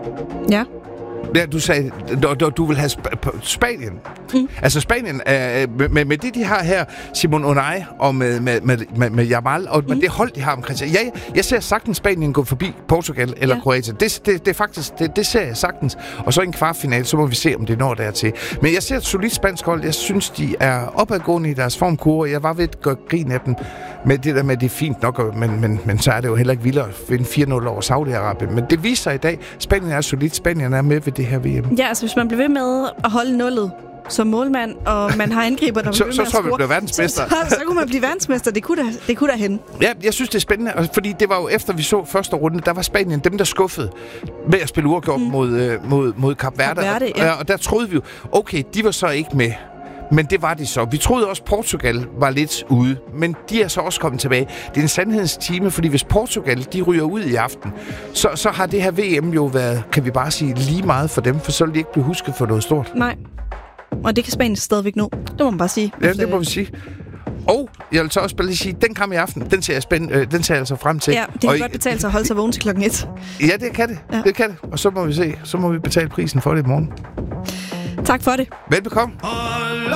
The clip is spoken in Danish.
Ja. Ja, du sagde, du vil have Spanien. Altså Spanien, med det, de har her, Simon Unai og med Yamal, og med det hold, de har omkring sig. Ja, jeg ser sagtens Spanien gå forbi Portugal eller Kroatien. Det er faktisk, det ser jeg sagtens. Og så en kvartfinale, så må vi se, om det når dertil. Men jeg ser et solidt spansk hold. Jeg synes, de er opadgående i deres formkurve. Jeg var ved at gøre grin af dem med det der med, det er fint nok, men så er det jo heller ikke vildere at vinde 4-0 over Saudi-Arabien. Men det viser sig i dag, Spanien er solidt. Spanien er med ved det her VM. Ja, altså hvis man bliver ved med at holde nullet som målmand, og man har angriber, der bliver ved med at score, så tror vi bliver verdensmester. Så kunne man blive verdensmester. Det kunne da hende. Ja, jeg synes, det er spændende, fordi det var jo efter, vi så første runde, der var Spanien dem, der skuffede med at spille uafgjort mod Kap Verde. Og der troede vi jo, okay, de var så ikke med. Men det var de så. Vi troede også, Portugal var lidt ude, men de er så også kommet tilbage. Det er en sandhedstime, fordi hvis Portugal, de ryger ud i aften, så har det her VM jo været, kan vi bare sige, lige meget for dem, for så vil de ikke blive husket for noget stort. Nej. Og det kan Spanien stadigvæk nå. Det må man bare sige. Ja, det må vi sige. Og jeg vil så også bare lige sige, den kamp i aften, den ser jeg altså frem til. Ja, det kan godt betale sig at holde sig vågen til klokken 1. Ja, det kan det. Ja. Det kan det. Og så må vi se. Så må vi betale prisen for det i morgen. Tak for det. Velbekomme.